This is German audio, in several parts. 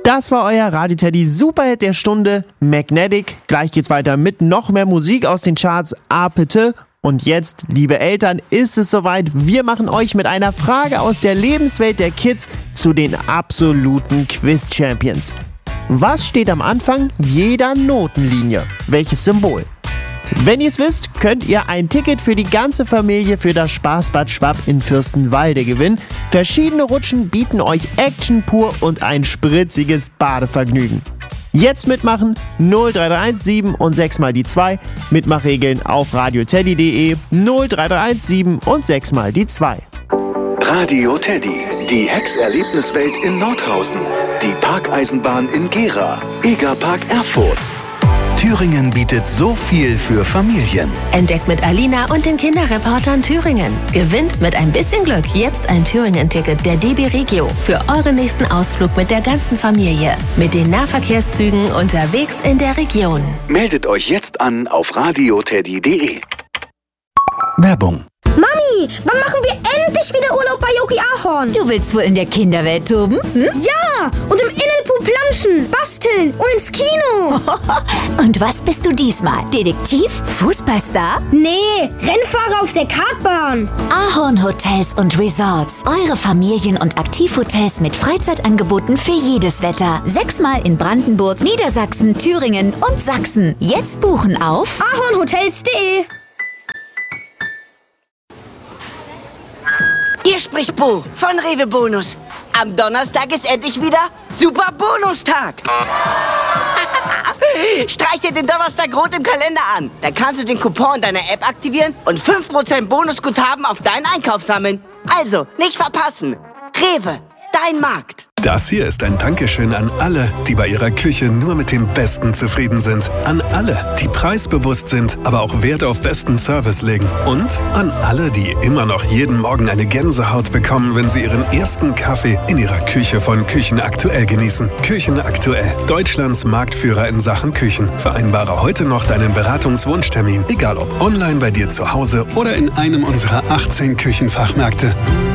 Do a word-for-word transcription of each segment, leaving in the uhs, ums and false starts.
Das war euer Radio Teddy Superhit der Stunde, Magnetic. Gleich geht's weiter mit noch mehr Musik aus den Charts. Ah, bitte. Und jetzt, liebe Eltern, ist es soweit. Wir machen euch mit einer Frage aus der Lebenswelt der Kids zu den absoluten Quiz-Champions. Was steht am Anfang jeder Notenlinie? Welches Symbol? Wenn ihr es wisst, könnt ihr ein Ticket für die ganze Familie für das Spaßbad Schwab in Fürstenwalde gewinnen. Verschiedene Rutschen bieten euch Action pur und ein spritziges Badevergnügen. Jetzt mitmachen, null drei drei eins sieben und sechs mal die zwei. Mitmachregeln auf radioteddy punkt de, null drei drei eins sieben und sechs mal die zwei. Radio Teddy, die Hex-Erlebniswelt in Nordhausen, die Parkeisenbahn in Gera, Egerpark Erfurt. Thüringen bietet so viel für Familien. Entdeckt mit Alina und den Kinderreportern Thüringen. Gewinnt mit ein bisschen Glück jetzt ein Thüringen-Ticket der D B Regio für euren nächsten Ausflug mit der ganzen Familie. Mit den Nahverkehrszügen unterwegs in der Region. Meldet euch jetzt an auf radioteddy punkt de. Werbung. Mami, wann machen wir endlich wieder Urlaub bei Yogi Ahorn? Du willst wohl in der Kinderwelt toben? Hm? Ja, und im Innenpool planschen, basteln und ins Kino. Und was bist du diesmal? Detektiv? Fußballstar? Nee, Rennfahrer auf der Kartbahn. Ahorn Hotels und Resorts. Eure Familien- und Aktivhotels mit Freizeitangeboten für jedes Wetter. Sechsmal in Brandenburg, Niedersachsen, Thüringen und Sachsen. Jetzt buchen auf ahornhotels punkt de. Hier spricht Bo von Rewe Bonus. Am Donnerstag ist endlich wieder Super Bonustag. Streich dir den Donnerstag rot im Kalender an. Dann kannst du den Coupon in deiner App aktivieren und fünf Prozent Bonusguthaben auf deinen Einkauf sammeln. Also, nicht verpassen. Rewe, dein Markt. Das hier ist ein Dankeschön an alle, die bei ihrer Küche nur mit dem Besten zufrieden sind. An alle, die preisbewusst sind, aber auch Wert auf besten Service legen. Und an alle, die immer noch jeden Morgen eine Gänsehaut bekommen, wenn sie ihren ersten Kaffee in ihrer Küche von Küchen Aktuell genießen. Küchen Aktuell, Deutschlands Marktführer in Sachen Küchen. Vereinbare heute noch deinen Beratungswunschtermin, egal ob online bei dir zu Hause oder in einem unserer achtzehn Küchenfachmärkte.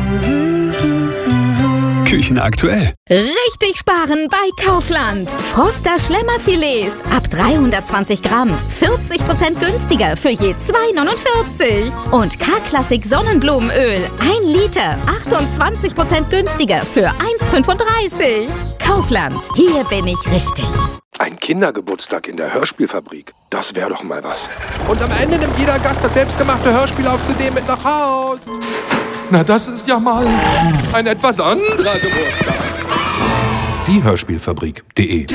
Küchen Aktuell. Richtig sparen bei Kaufland. Froster Schlemmerfilets ab dreihundertzwanzig Gramm. vierzig Prozent günstiger für je zwei neunundvierzig. Und K-Klassik Sonnenblumenöl. ein Liter. achtundzwanzig Prozent günstiger für eins fünfunddreißig. Kaufland. Hier bin ich richtig. Ein Kindergeburtstag in der Hörspielfabrik. Das wäre doch mal was. Und am Ende nimmt jeder Gast das selbstgemachte Hörspiel auf C D mit nach Haus. Na, das ist ja mal ein etwas anderer Geburtstag. Die Hörspielfabrik punkt de.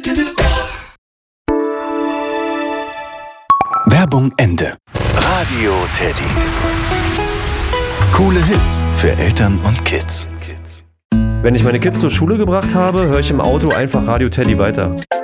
Werbung Ende. Radio Teddy. Coole Hits für Eltern und Kids. Wenn ich meine Kids zur Schule gebracht habe, höre ich im Auto einfach Radio Teddy weiter.